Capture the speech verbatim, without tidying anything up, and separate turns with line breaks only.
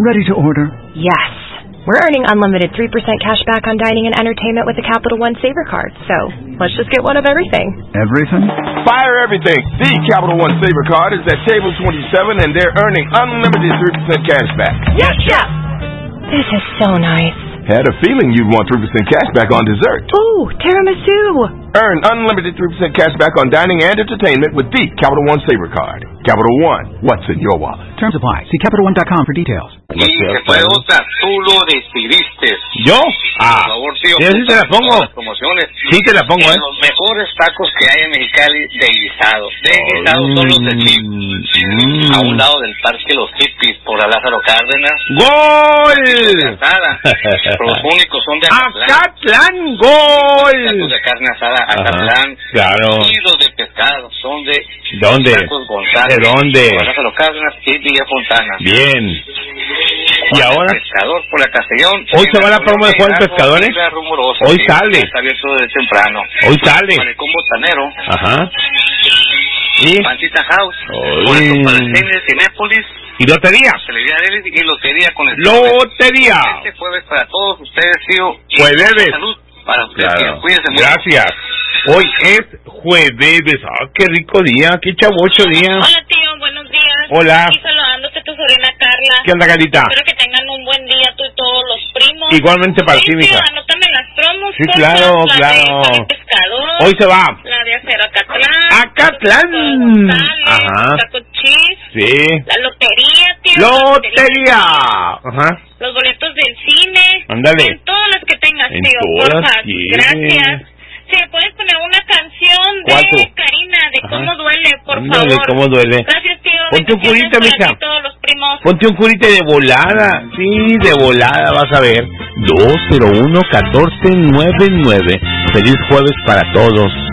Ready to order.
Yes. We're earning unlimited three percent cash back on dining and entertainment with the Capital One Saver Card, so let's just get one of everything.
Everything?
Fire everything! The Capital One Saver Card is at table twenty-seven, and they're earning unlimited three percent cash back.
Yes, Chef! This is so nice.
Had a feeling you'd want three percent cash back on dessert.
Ooh, tiramisu!
Earn unlimited three percent cash back on dining and entertainment with the Capital One Saver Card. Capital One, what's in your wallet?
Terms apply. See Capital One dot com for details.
Y se fue otra, tú lo decidiste.
¿Yo? Ah,
Por favor, tío.
sí, sí te la pongo.
Las promociones.
Sí te la pongo,
En
¿eh?
los mejores tacos que hay en Mexicali de guisado. De guisado son los de chip.
Mm.
A un lado del Parque Los Hippies, por la Lázaro Cárdenas.
¡Gol!
Asada. Pero los únicos son de Acatlán.
¡Acatlán! ¡Gol!
Tacos de carne asada, Acatlán.
Claro.
Y los de pescado son de
¿Dónde?
Tacos González.
¿De dónde?
Por la Lázaro Cárdenas y Villa Fontana.
Bien. ¿Y
Juan
ahora?
el Pescador por la Castellón.
¿Hoy se va la promo de Juan el Pescador, eh? Hoy sale.
Está abierto de temprano.
Hoy sale.
Malecón Botanero.
Ajá. ¿Y?
Pancita House.
Uy.
Boletos para el cine de Cinépolis.
¿Y lotería?
Televidad y lotería con el
¡Lotería!
Este jueves para todos ustedes, tío.
Jueves.
Salud para ustedes,
Claro.
tío. Cuídense mucho.
Gracias. Hoy es jueves. Ah, qué rico día. Qué chavocho día.
Hola, tío, buenos días.
Hola.
Aquí saludándote tu sobrina Carla.
¿Qué onda, Carlita?
Espero que tengan un buen día tú y todos los primos.
Igualmente para
Sí,
ti, mija.
tío, anótame las promos.
Sí,
porfa.
claro,
La
claro.
de Juan el Pescador.
Hoy se va.
La de Acero Acatlán.
Acatlán.
González,
Ajá.
Taco Cheese.
Sí.
La lotería, tío.
¡Lotería! Ajá.
Los boletos del cine.
Ándale.
En todas las que tengas,
En
tío.
todas,
Porfa.
sí.
Gracias. Si me puedes poner una canción
¿Cuál tú?
de Karina, de
Ajá.
Cómo Duele, por
Ándale,
favor.
cómo duele.
Gracias, tío.
Ponte un
Bendiciones
curita,
para
mija.
ti y todos los primos.
Ponte un curite de volada. Sí, de volada, vas a ver. dos cero uno, uno cuatro nueve nueve. Feliz jueves para todos.